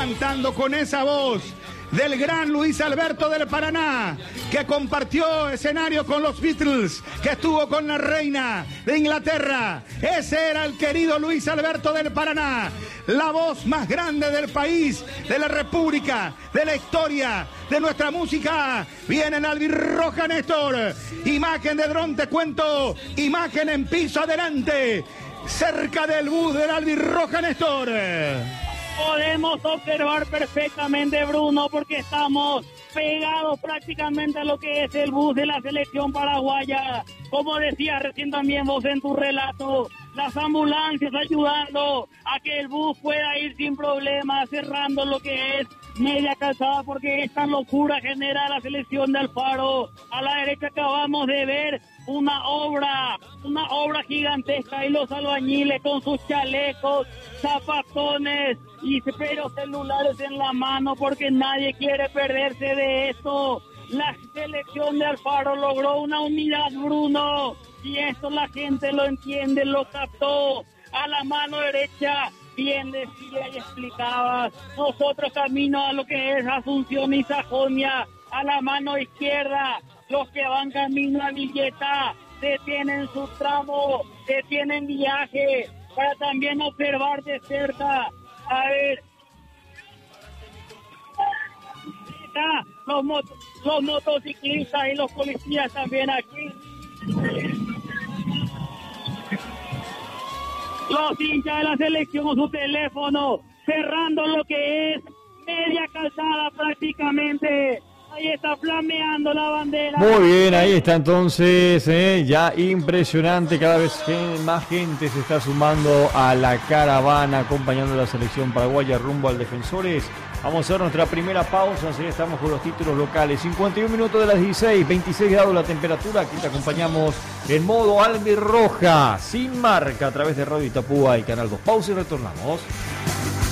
cantando con esa voz del gran Luis Alberto del Paraná, que compartió escenario con los Beatles, que estuvo con la reina de Inglaterra. Ese era el querido Luis Alberto del Paraná, la voz más grande del país, de la República, de la historia, de nuestra música. Viene el albirroja, Néstor. Imagen de dron, te cuento. Imagen en piso adelante, cerca del bus del albirroja, Néstor. Podemos observar perfectamente, Bruno, porque estamos pegados prácticamente a lo que es el bus de la selección paraguaya. Como decías recién también vos en tu relato, las ambulancias ayudando a que el bus pueda ir sin problemas, cerrando lo que es media calzada, porque esta locura genera la selección de Alfaro. A la derecha acabamos de ver una obra gigantesca, y los albañiles con sus chalecos, zapatones y pero celulares en la mano, porque nadie quiere perderse de esto. La selección de Alfaro logró una unidad, Bruno, y esto la gente lo entiende, lo captó. A la mano derecha, bien decía y explicabas, nosotros camino a lo que es Asunción y Sajonia. A la mano izquierda, los que van camino a Villeta detienen su tramo, detienen viaje para también observar de cerca. A ver, los motociclistas y los policías también aquí. Los hinchas de la selección con su teléfono, cerrando lo que es media calzada prácticamente. Ahí está flameando la bandera. Muy bien, ahí está entonces, ya impresionante, cada vez más gente se está sumando a la caravana acompañando a la selección paraguaya rumbo al Defensores. Vamos a hacer nuestra primera pausa, así estamos con los títulos locales. 51 minutos de las 16, 26 grados la temperatura. Aquí te acompañamos en modo albirroja, sin marca, a través de Radio Itapúa y Canal 2. Pausa y retornamos.